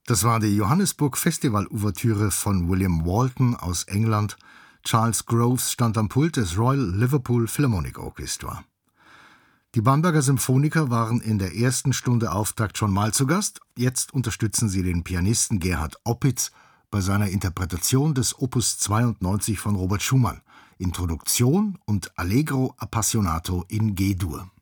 Das war die Johannesburg Festival Ouvertüre von William Walton aus England. Charles Groves stand am Pult des Royal Liverpool Philharmonic Orchestra. Die Bamberger Symphoniker waren in der ersten Stunde Auftakt schon mal zu Gast. Jetzt unterstützen sie den Pianisten Gerhard Opitz bei seiner Interpretation des Opus 92 von Robert Schumann, Introduktion und Allegro Appassionato in G-Dur.